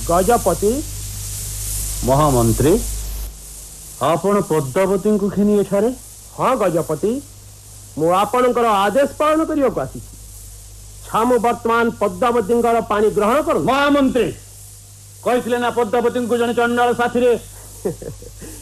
गजपति महामंत्री आपण पद्मावती को घिनी एठारे? हाँ गजपति मु आपणकर आदेश पालन करने को आसी छामु वर्तमान पद्मावती पानी ग्रहण करूँ। महामंत्री कहते ना पद्मावती को जन चंडाल साथी